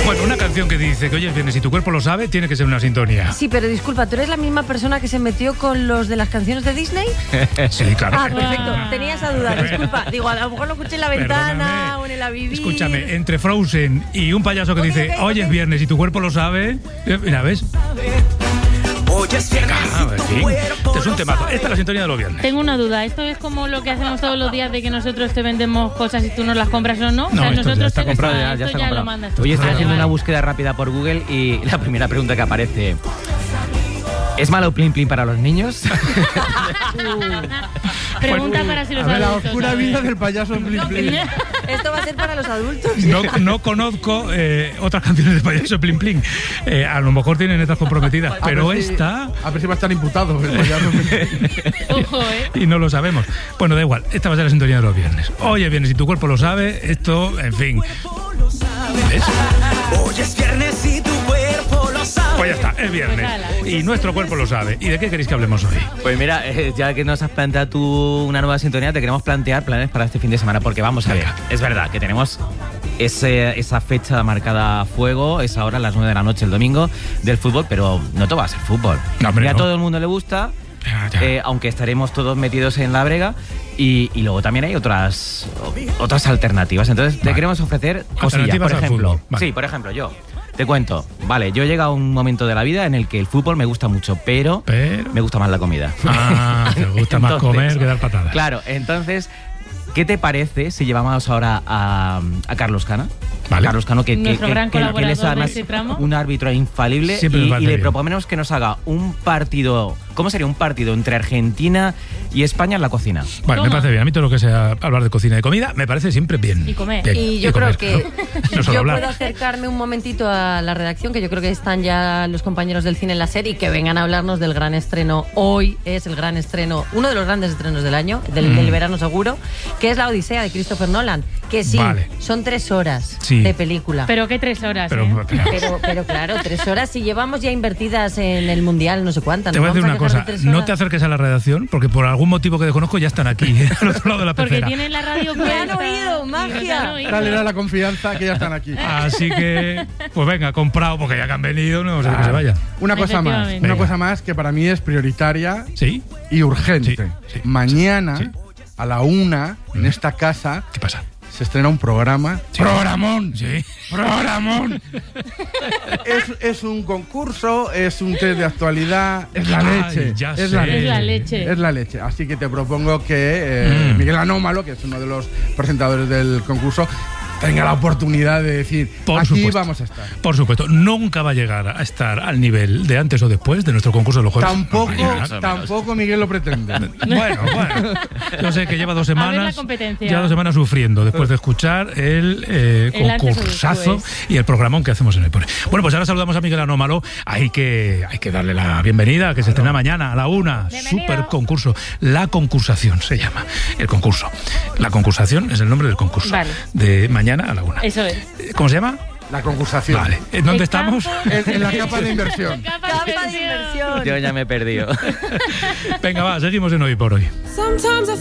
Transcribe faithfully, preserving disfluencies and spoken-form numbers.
Bueno, una canción que dice que hoy es viernes y tu cuerpo lo sabe, tiene que ser una sintonía. Sí, pero disculpa, ¿tú eres la misma persona que se metió con los de las canciones de Disney? Sí, claro. Ah, perfecto. Tenía esa duda, disculpa. Digo, a lo mejor lo escuché en la ventana. Perdóname. O en el Avivir. Escúchame, entre Frozen y un payaso que okay, dice okay, hoy okay. es viernes y tu cuerpo lo sabe, mira, ¿ves? Hoy es viernes Ah, y tu en fin. cuerpo Este es un lo temazo. sabe. Esta es la sintonía de los viernes. Tengo una duda. ¿Esto es como lo que hacemos todos los días de que nosotros te vendemos cosas y tú nos las compras o no? No, o sea, esto nosotros ya está te- comprado, ah, ya, ya esto está ya comprado. lo mandas tú. Hoy estoy Vale, haciendo vale. una búsqueda rápida por Google y la primera pregunta que aparece: ¿es malo Plin Plin para los niños? Pregunta para si los A ver, la adultos, oscura ¿sabes? vida del payaso Blin Blin. Esto va a ser para los adultos. No, no conozco eh, otras canciones de payaso Plin Plin. Eh, a lo mejor tienen letras comprometidas, A pero ver si- esta... A ver si va a estar imputado el payaso Blin Blin. Ojo, ¿eh? Y no lo sabemos. Bueno, da igual, esta va a ser la sintonía de los viernes. Hoy es viernes y tu cuerpo lo sabe, esto, en fin. ¿Ves? Hoy es viernes y tu cuerpo lo sabe. Pues ya está, es viernes. Pues ala. Y nuestro cuerpo lo sabe. ¿Y de qué queréis que hablemos hoy? Pues mira, eh, ya que nos has planteado tú una nueva sintonía, te queremos plantear planes para este fin de semana, porque vamos a ver, es verdad que tenemos ese, esa fecha marcada a fuego, esa hora a las nueve de la noche el domingo del fútbol, pero no todo va a ser fútbol. No, hombre, y a no. todo el mundo le gusta, Ya, ya. eh, aunque estaremos todos metidos en la brega. Y, y luego también hay otras otras alternativas. Entonces te Vale. queremos ofrecer cosillas. Alternativas Por al ejemplo, fútbol. Vale. sí, por ejemplo, yo te cuento. Vale, yo he llegado a un momento de la vida en el que el fútbol me gusta mucho, pero, Pero... me gusta más la comida. Ah, te gusta más Entonces, comer que dar patadas. Claro, entonces, ¿qué te parece si llevamos ahora a, a Carlos Cana? Vale. Carlos Cano, que, que, Nuestro que- gran que- que él es colaborador de además este tramo. un árbitro infalible, Siempre me y, parece y le bien. proponemos que nos haga un partido. ¿Cómo sería un partido entre Argentina y España en la cocina? Vale, me Toma. parece bien. A mí todo lo que sea hablar de cocina y de comida me parece siempre bien. Y comer. Bien, Y yo comer, creo que ¿no? No solo yo hablar. puedo acercarme un momentito a la redacción, que yo creo que están ya los compañeros del cine en la serie, y que vengan a hablarnos del gran estreno. Hoy es el gran estreno, uno de los grandes estrenos del año, del, Mm. del verano seguro, que es La Odisea de Christopher Nolan. Que sí, Vale. son tres horas Sí. de película. Pero qué tres horas, Pero, ¿eh? pero- Pero, pero claro, tres horas si llevamos ya invertidas en el Mundial, no sé cuántas. te voy a ¿nos decir una vamos cosa, quejar de tres no horas? te acerques a la redacción porque por algún motivo que desconozco ya están aquí, al otro lado de la Porque pecera. tienen la radio Me han puesta. oído, Y magia. nos han oído. Dale, dale la confianza que ya están aquí. Así que, pues venga, comprado porque ya que han venido, no sé que se vaya. Una cosa más, Efectivamente. una Venga. cosa más que para mí es prioritaria ¿Sí? y urgente. Sí, sí, Mañana, sí. a la una, en Mm. esta casa, ¿Qué pasa? se estrena un programa. Sí. ¡Programón! Sí. ¡Programón! es, es un concurso, es un test de actualidad, es la Ay, leche. ya es sé. la Es leche. la leche. Es la leche. Así que te propongo que eh, Mm. Miguel Anómalo, que es uno de los presentadores del concurso, tenga la oportunidad de decir, Por aquí supuesto. vamos a estar. Por supuesto, nunca va a llegar a estar al nivel de antes o después de nuestro concurso de los jueves. Tampoco, No va a llegar. tampoco Miguel lo pretende. Bueno, bueno. Yo sé que lleva dos A ver semanas. la competencia. Lleva dos semanas sufriendo después de escuchar el, eh, El antes o concursazo después. y el programón que hacemos en el Pone. Bueno, pues ahora saludamos a Miguel Anómalo. Hay que, hay que darle la bienvenida, que se estrena mañana a la una. Bienvenido. Super concurso. La concursación se llama. El concurso. La concursación es el nombre del concurso. Vale. De mañana a la una. Eso es. ¿Cómo se llama? La concursación. Vale. ¿En dónde El estamos? campo- En, en la capa de inversión. Capa Capa de de inversión. inversión. Yo ya me he perdido. Venga, va, seguimos en Hoy por Hoy. Sometimes I